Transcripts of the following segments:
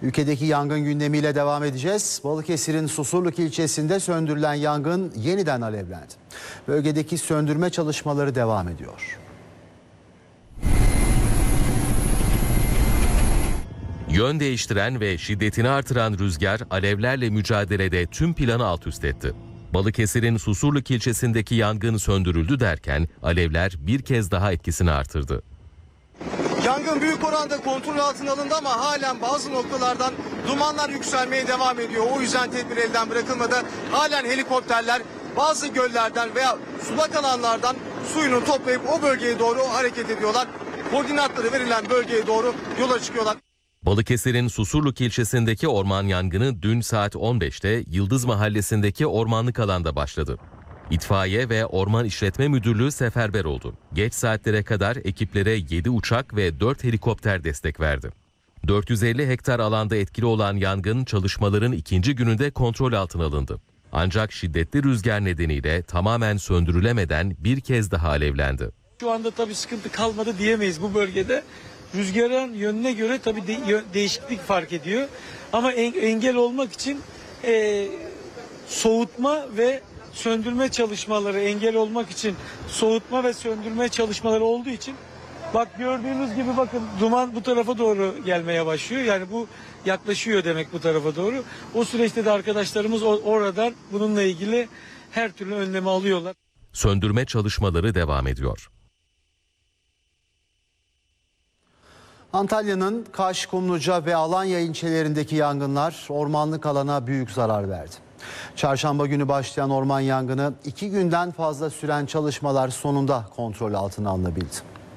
Ülkedeki yangın gündemiyle devam edeceğiz. Balıkesir'in Susurluk ilçesinde söndürülen yangın yeniden alevlendi. Bölgedeki söndürme çalışmaları devam ediyor. Yön değiştiren ve şiddetini artıran rüzgar alevlerle mücadelede tüm planı alt üst etti. Balıkesir'in Susurluk ilçesindeki yangın söndürüldü derken alevler bir kez daha etkisini artırdı. Yangın büyük oranda kontrol altına alındı ama halen bazı noktalardan dumanlar yükselmeye devam ediyor. O yüzden tedbir elden bırakılmadı. Halen helikopterler bazı göllerden veya sulak alanlardan suyunu toplayıp o bölgeye doğru hareket ediyorlar. Koordinatları verilen bölgeye doğru yola çıkıyorlar. Balıkesir'in Susurluk ilçesindeki orman yangını dün saat 15'te Yıldız Mahallesi'ndeki ormanlık alanda başladı. İtfaiye ve Orman İşletme Müdürlüğü seferber oldu. Geç saatlere kadar ekiplere 7 uçak ve 4 helikopter destek verdi. 450 hektar alanda etkili olan yangın çalışmaların ikinci gününde kontrol altına alındı. Ancak şiddetli rüzgar nedeniyle tamamen söndürülemeden bir kez daha alevlendi. Şu anda tabii sıkıntı kalmadı diyemeyiz bu bölgede. Rüzgarın yönüne göre tabii değişiklik fark ediyor. Ama engel olmak için soğutma ve söndürme çalışmaları, engel olmak için soğutma ve söndürme çalışmaları olduğu için bak gördüğünüz gibi bakın duman bu tarafa doğru gelmeye başlıyor. Yani bu yaklaşıyor demek bu tarafa doğru. O süreçte de arkadaşlarımız oradan bununla ilgili her türlü önlemi alıyorlar. Söndürme çalışmaları devam ediyor. Antalya'nın Kaş, Kumluca ve Alanya ilçelerindeki yangınlar ormanlık alana büyük zarar verdi. Çarşamba günü başlayan orman yangını 2 günden fazla süren çalışmalar sonunda kontrol altına alınabildi.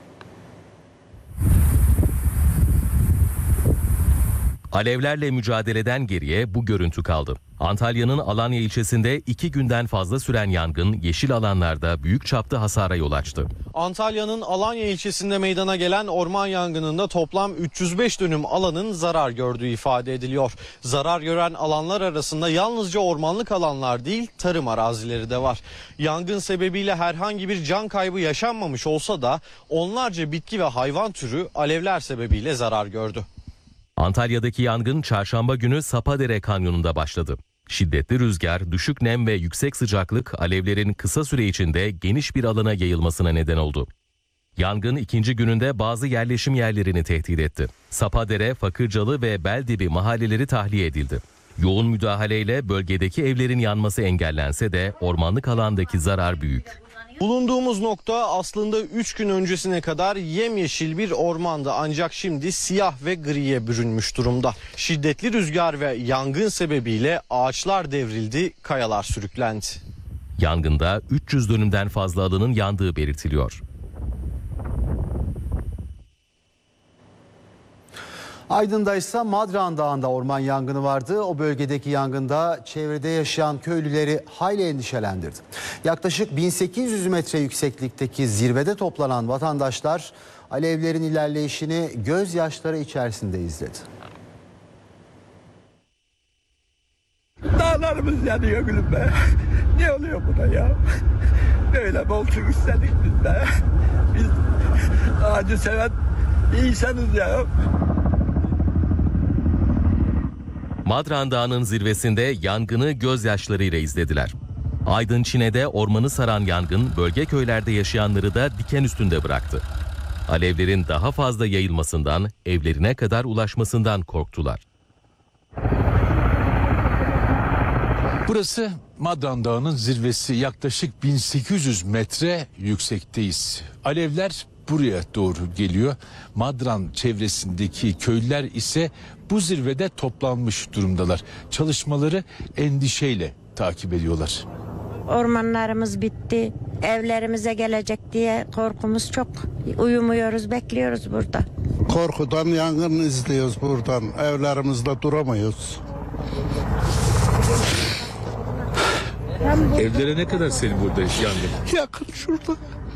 Alevlerle mücadeleden geriye bu görüntü kaldı. Antalya'nın Alanya ilçesinde 2 günden fazla süren yangın yeşil alanlarda büyük çapta hasara yol açtı. Antalya'nın Alanya ilçesinde meydana gelen orman yangınında toplam 305 dönüm alanın zarar gördüğü ifade ediliyor. Zarar gören alanlar arasında yalnızca ormanlık alanlar değil, tarım arazileri de var. Yangın sebebiyle herhangi bir can kaybı yaşanmamış olsa da onlarca bitki ve hayvan türü alevler sebebiyle zarar gördü. Antalya'daki yangın çarşamba günü Sapadere Kanyonu'nda başladı. Şiddetli rüzgar, düşük nem ve yüksek sıcaklık alevlerin kısa süre içinde geniş bir alana yayılmasına neden oldu. Yangın ikinci gününde bazı yerleşim yerlerini tehdit etti. Sapadere, Fakırcalı ve Beldibi mahalleleri tahliye edildi. Yoğun müdahaleyle bölgedeki evlerin yanması engellense de ormanlık alandaki zarar büyük. Bulunduğumuz nokta aslında 3 gün öncesine kadar yemyeşil bir ormandı ancak şimdi siyah ve griye bürünmüş durumda. Şiddetli rüzgar ve yangın sebebiyle ağaçlar devrildi, kayalar sürüklendi. Yangında 300 dönümden fazla alanın yandığı belirtiliyor. Aydın'da ise Madran Dağı'nda orman yangını vardı. O bölgedeki yangında çevrede yaşayan köylüleri hayli endişelendirdi. Yaklaşık 1800 metre yükseklikteki zirvede toplanan vatandaşlar alevlerin ilerleyişini gözyaşları içerisinde izledi. Dağlarımız yanıyor gülüm be. Ne oluyor buna ya? Böyle bolçuk istedik biz be. Biz ağacı seven insanız ya. Madran Dağı'nın zirvesinde yangını gözyaşlarıyla izlediler. Aydın Çine'de ormanı saran yangın bölge köylerde yaşayanları da diken üstünde bıraktı. Alevlerin daha fazla yayılmasından, evlerine kadar ulaşmasından korktular. Burası Madran Dağı'nın zirvesi, yaklaşık 1800 metre yüksekteyiz. Alevler buraya doğru geliyor. Madran çevresindeki köylüler ise bu zirvede toplanmış durumdalar. Çalışmaları endişeyle takip ediyorlar. Ormanlarımız bitti. Evlerimize gelecek diye korkumuz çok. Uyumuyoruz, bekliyoruz burada. Korkudan yangın izliyoruz buradan. Evlerimizde duramıyoruz. Evlere ne kadar senin burada yangın? Yakın şurada.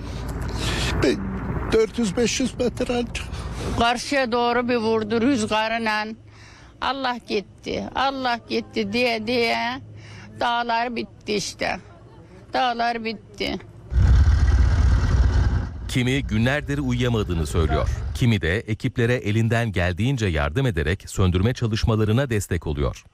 400-500 metre ancak. Karşıya doğru bir vurdu rüzgarla. Allah gitti, Allah gitti diye dağlar bitti işte. Dağlar bitti. Kimi günlerdir uyuyamadığını söylüyor. Kimi de ekiplere elinden geldiğince yardım ederek söndürme çalışmalarına destek oluyor.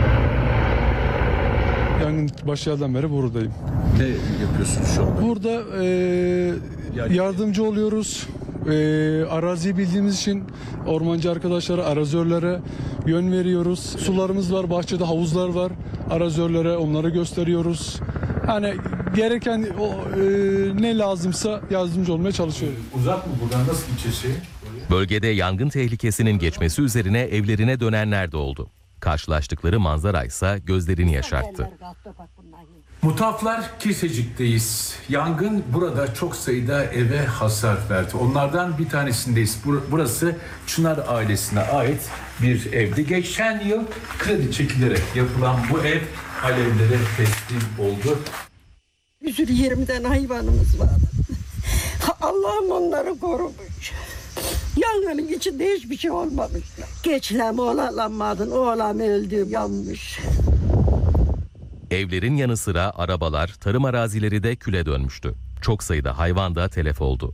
Yangın başlardan beri buradayım. Ne yapıyorsunuz şu anda? Burada yardımcı oluyoruz. Araziyi bildiğimiz için ormancı arkadaşlara, arazörlere yön veriyoruz. Sularımız var, bahçede havuzlar var. Arazörlere onları gösteriyoruz. Hani gereken ne lazımsa yardımcı olmaya çalışıyoruz. Uzak mı buradan, nasıl gideceğiz? Bölgede yangın tehlikesinin geçmesi üzerine evlerine dönenler de oldu. Karşılaştıkları manzara ise gözlerini yaşarttı. Mutaflar Kirsecik'teyiz. Yangın burada çok sayıda eve hasar verdi. Onlardan bir tanesindeyiz. Burası Çınar ailesine ait bir evdi. Geçen yıl kredi çekilerek yapılan bu ev alevlere teslim oldu. 120 tane hayvanımız vardı. Allah'ım onları korumuş. Yangının içinde hiçbir şey olmamış. Geçlem oğlanmadın, oğlan öldü, yanmış. Evlerin yanı sıra arabalar, tarım arazileri de küle dönmüştü. Çok sayıda hayvan da telef oldu.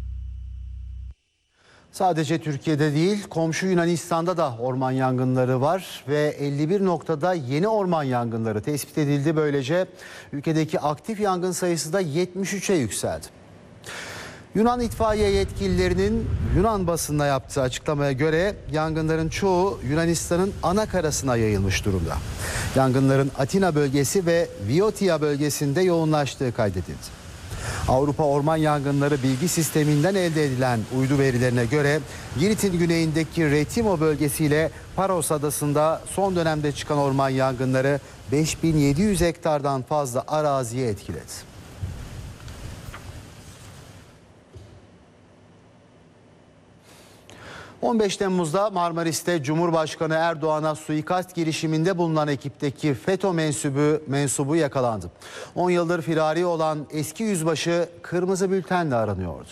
Sadece Türkiye'de değil, komşu Yunanistan'da da orman yangınları var ve 51 noktada yeni orman yangınları tespit edildi. Böylece ülkedeki aktif yangın sayısı da 73'e yükseldi. Yunan itfaiye yetkililerinin Yunan basınına yaptığı açıklamaya göre yangınların çoğu Yunanistan'ın ana karasına yayılmış durumda. Yangınların Atina bölgesi ve Viotia bölgesinde yoğunlaştığı kaydedildi. Avrupa Orman Yangınları Bilgi Sisteminden elde edilen uydu verilerine göre Girit'in güneyindeki Retimo bölgesiyle Paros adasında son dönemde çıkan orman yangınları 5700 hektardan fazla araziye etkiledi. ...15 Temmuz'da Marmaris'te Cumhurbaşkanı Erdoğan'a suikast girişiminde bulunan ekipteki FETÖ mensubu yakalandı. 10 yıldır firari olan eski yüzbaşı kırmızı bültenle aranıyordu.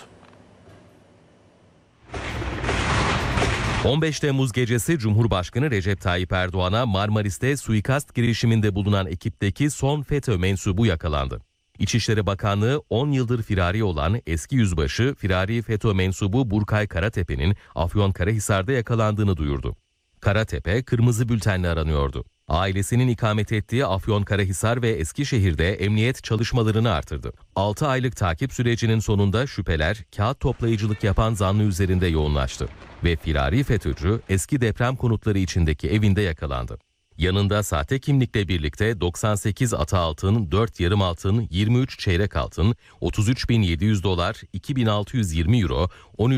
15 Temmuz gecesi Cumhurbaşkanı Recep Tayyip Erdoğan'a Marmaris'te suikast girişiminde bulunan ekipteki son FETÖ mensubu yakalandı. İçişleri Bakanlığı 10 yıldır firari olan eski yüzbaşı firari FETÖ mensubu Burkay Karatepe'nin Afyonkarahisar'da yakalandığını duyurdu. Karatepe kırmızı bültenle aranıyordu. Ailesinin ikamet ettiği Afyonkarahisar ve Eskişehir'de emniyet çalışmalarını artırdı. 6 aylık takip sürecinin sonunda şüpheler kağıt toplayıcılık yapan zanlı üzerinde yoğunlaştı ve firari FETÖ'cü eski deprem konutları içindeki evinde yakalandı. Yanında sahte kimlikle birlikte 98 ata altın, 4 yarım altın, 23 çeyrek altın, 33.700 dolar, 2.620 euro,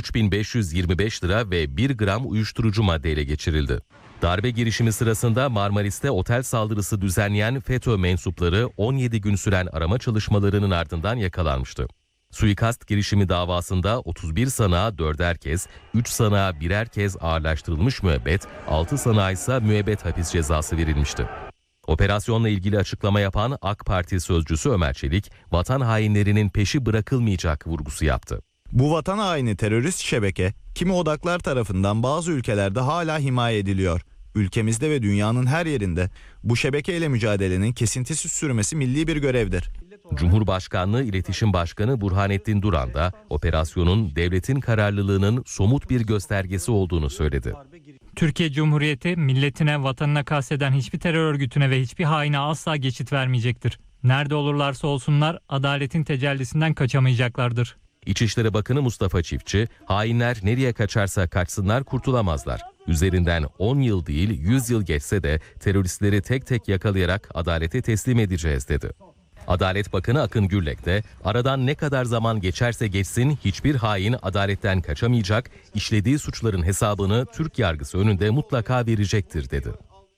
13.525 lira ve 1 gram uyuşturucu madde ele geçirildi. Darbe girişimi sırasında Marmaris'te otel saldırısı düzenleyen FETÖ mensupları 17 gün süren arama çalışmalarının ardından yakalanmıştı. Suikast girişimi davasında 31 sanığa 4'er kez, 3 sanığa 1'er kez ağırlaştırılmış müebbet, 6 sanığa ise müebbet hapis cezası verilmişti. Operasyonla ilgili açıklama yapan AK Parti sözcüsü Ömer Çelik, vatan hainlerinin peşi bırakılmayacak vurgusu yaptı. Bu vatan haini terörist şebeke, kimi odaklar tarafından bazı ülkelerde hala himaye ediliyor. Ülkemizde ve dünyanın her yerinde bu şebekeyle mücadelenin kesintisiz sürmesi milli bir görevdir. Cumhurbaşkanlığı İletişim Başkanı Burhanettin Duran da operasyonun devletin kararlılığının somut bir göstergesi olduğunu söyledi. Türkiye Cumhuriyeti milletine, vatanına kasteden hiçbir terör örgütüne ve hiçbir haine asla geçit vermeyecektir. Nerede olurlarsa olsunlar adaletin tecellisinden kaçamayacaklardır. İçişleri Bakanı Mustafa Çiftçi, hainler nereye kaçarsa kaçsınlar kurtulamazlar. Üzerinden 10 yıl değil 100 yıl geçse de teröristleri tek tek yakalayarak adalete teslim edeceğiz dedi. Adalet Bakanı Akın Gürlek de aradan ne kadar zaman geçerse geçsin hiçbir hain adaletten kaçamayacak, işlediği suçların hesabını Türk yargısı önünde mutlaka verecektir dedi.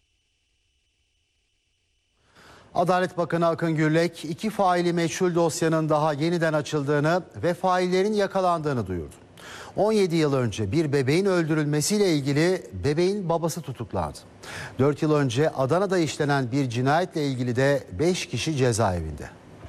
Adalet Bakanı Akın Gürlek 2 faili meçhul dosyanın daha yeniden açıldığını ve faillerin yakalandığını duyurdu. 17 yıl önce bir bebeğin öldürülmesiyle ilgili bebeğin babası tutuklandı. 4 yıl önce Adana'da işlenen bir cinayetle ilgili de 5 kişi cezaevinde.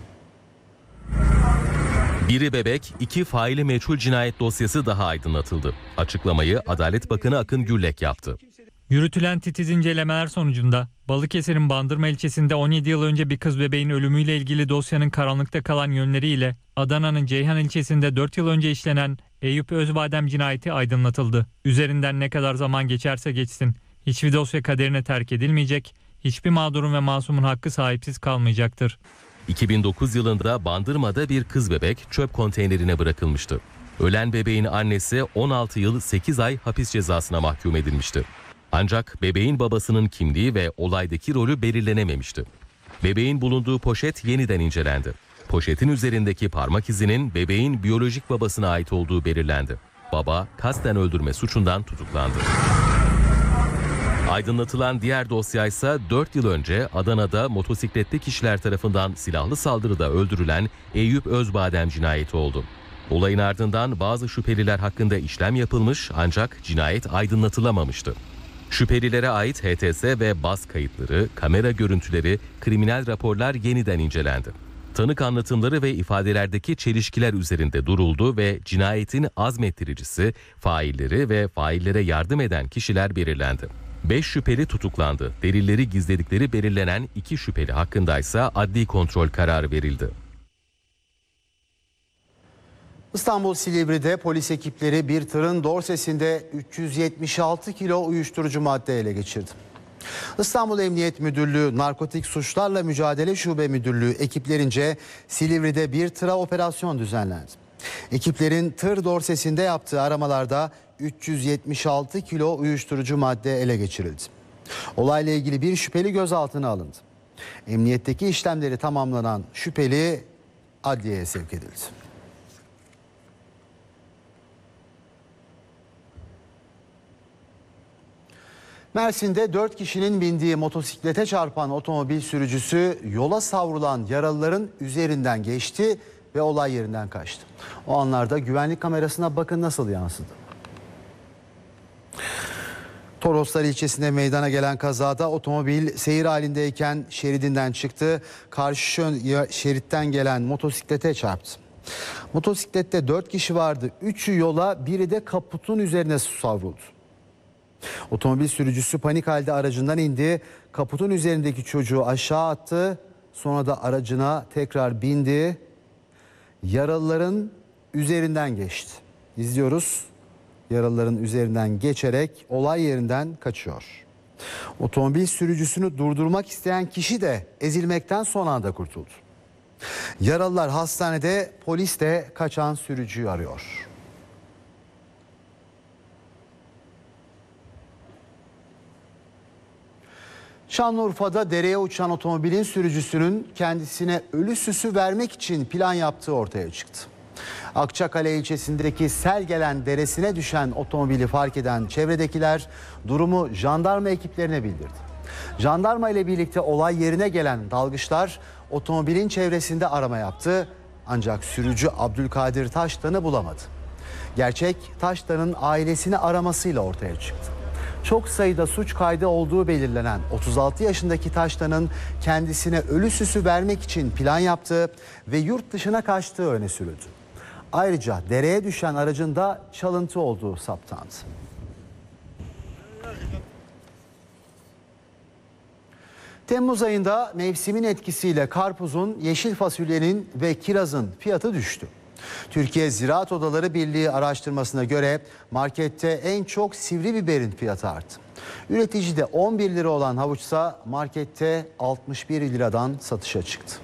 Biri bebek, 2 faili meçhul cinayet dosyası daha aydınlatıldı. Açıklamayı Adalet Bakanı Akın Gürlek yaptı. Yürütülen titiz incelemeler sonucunda Balıkesir'in Bandırma ilçesinde 17 yıl önce bir kız bebeğin ölümüyle ilgili dosyanın karanlıkta kalan yönleriyle Adana'nın Ceyhan ilçesinde 4 yıl önce işlenen Eyüp Özbadem cinayeti aydınlatıldı. Üzerinden ne kadar zaman geçerse geçsin hiçbir dosya kaderine terk edilmeyecek, hiçbir mağdurun ve masumun hakkı sahipsiz kalmayacaktır. 2009 yılında Bandırma'da bir kız bebek çöp konteynerine bırakılmıştı. Ölen bebeğin annesi 16 yıl 8 ay hapis cezasına mahkum edilmişti. Ancak bebeğin babasının kimliği ve olaydaki rolü belirlenememişti. Bebeğin bulunduğu poşet yeniden incelendi. Poşetin üzerindeki parmak izinin bebeğin biyolojik babasına ait olduğu belirlendi. Baba kasten öldürme suçundan tutuklandı. Aydınlatılan diğer dosya ise 4 yıl önce Adana'da motosikletli kişiler tarafından silahlı saldırıda öldürülen Eyüp Özbadem cinayeti oldu. Olayın ardından bazı şüpheliler hakkında işlem yapılmış ancak cinayet aydınlatılamamıştı. Şüphelilere ait HTS ve bas kayıtları, kamera görüntüleri, kriminal raporlar yeniden incelendi. Tanık anlatımları ve ifadelerdeki çelişkiler üzerinde duruldu ve cinayetin azmettiricisi, failleri ve faillere yardım eden kişiler belirlendi. 5 şüpheli tutuklandı. Delilleri gizledikleri belirlenen 2 şüpheli hakkındaysa adli kontrol kararı verildi. İstanbul Silivri'de polis ekipleri bir tırın dorsesinde 376 kilo uyuşturucu madde ele geçirdi. İstanbul Emniyet Müdürlüğü Narkotik Suçlarla Mücadele Şube Müdürlüğü ekiplerince Silivri'de bir tıra operasyon düzenlendi. Ekiplerin tır dorsesinde yaptığı aramalarda 376 kilo uyuşturucu madde ele geçirildi. Olayla ilgili bir şüpheli gözaltına alındı. Emniyetteki işlemleri tamamlanan şüpheli adliyeye sevk edildi. Mersin'de 4 kişinin bindiği motosiklete çarpan otomobil sürücüsü yola savrulan yaralıların üzerinden geçti ve olay yerinden kaçtı. O anlarda güvenlik kamerasına bakın nasıl yansıdı. Toroslar ilçesinde meydana gelen kazada otomobil seyir halindeyken şeridinden çıktı. Karşı şeritten gelen motosiklete çarptı. Motosiklette 4 kişi vardı. 3'ü yola, biri de kaputun üzerine savruldu. Otomobil sürücüsü panik halde aracından indi. Kaputun üzerindeki çocuğu aşağı attı. Sonra da aracına tekrar bindi. Yaralıların üzerinden geçti. İzliyoruz. Yaralıların üzerinden geçerek olay yerinden kaçıyor. Otomobil sürücüsünü durdurmak isteyen kişi de ezilmekten son anda kurtuldu. Yaralılar hastanede, polis de kaçan sürücüyü arıyor. Şanlıurfa'da dereye uçan otomobilin sürücüsünün kendisine ölü süsü vermek için plan yaptığı ortaya çıktı. Akçakale ilçesindeki Selgelen Deresi'ne düşen otomobili fark eden çevredekiler durumu jandarma ekiplerine bildirdi. Jandarma ile birlikte olay yerine gelen dalgıçlar otomobilin çevresinde arama yaptı ancak sürücü Abdülkadir Taştan'ı bulamadı. Gerçek Taştan'ın ailesini aramasıyla ortaya çıktı. Çok sayıda suç kaydı olduğu belirlenen 36 yaşındaki Taştan'ın kendisine ölü süsü vermek için plan yaptığı ve yurt dışına kaçtığı öne sürüldü. Ayrıca dereye düşen aracın da çalıntı olduğu saptandı. Temmuz ayında mevsimin etkisiyle karpuzun, yeşil fasulyenin ve kirazın fiyatı düştü. Türkiye Ziraat Odaları Birliği araştırmasına göre markette en çok sivri biberin fiyatı arttı. Üreticide 11 lira olan havuçsa markette 61 liradan satışa çıktı.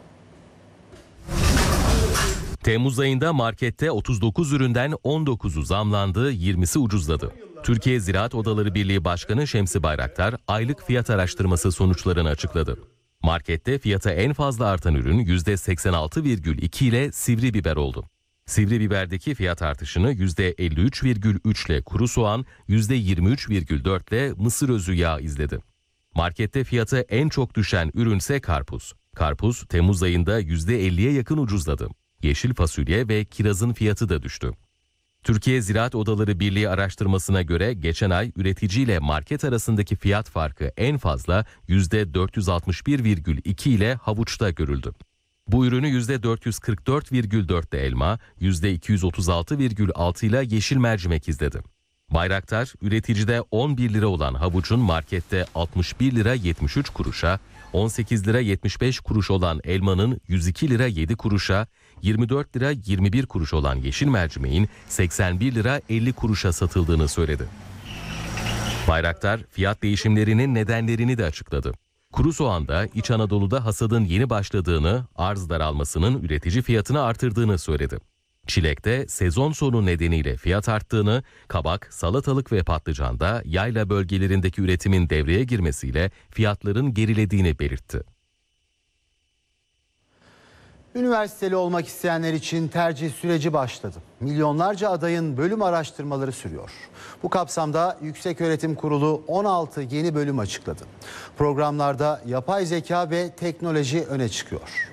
Temmuz ayında markette 39 üründen 19'u zamlandı, 20'si ucuzladı. Türkiye Ziraat Odaları Birliği Başkanı Şemsi Bayraktar aylık fiyat araştırması sonuçlarını açıkladı. Markette fiyata en fazla artan ürün %86,2 ile sivri biber oldu. Sivri biberdeki fiyat artışını %53,3 ile kuru soğan, %23,4 ile mısır özü yağı izledi. Markette fiyatı en çok düşen ürünse karpuz. Karpuz Temmuz ayında %50'ye yakın ucuzladı. Yeşil fasulye ve kirazın fiyatı da düştü. Türkiye Ziraat Odaları Birliği araştırmasına göre geçen ay üretici ile market arasındaki fiyat farkı en fazla %461,2 ile havuçta görüldü. Bu ürünü %444,4 ile elma, %236,6 ile yeşil mercimek izledi. Bayraktar, üreticide 11 lira olan havucun markette 61 lira 73 kuruşa, 18 lira 75 kuruş olan elmanın 102 lira 7 kuruşa, 24 lira 21 kuruş olan yeşil mercimeğin 81 lira 50 kuruşa satıldığını söyledi. Bayraktar, fiyat değişimlerinin nedenlerini de açıkladı. Kuru soğanda İç Anadolu'da hasadın yeni başladığını, arz daralmasının üretici fiyatını artırdığını söyledi. Çilekte sezon sonu nedeniyle fiyat arttığını, kabak, salatalık ve patlıcanda yayla bölgelerindeki üretimin devreye girmesiyle fiyatların gerilediğini belirtti. Üniversiteli olmak isteyenler için tercih süreci başladı. Milyonlarca adayın bölüm araştırmaları sürüyor. Bu kapsamda Yükseköğretim Kurulu 16 yeni bölüm açıkladı. Programlarda yapay zeka ve teknoloji öne çıkıyor.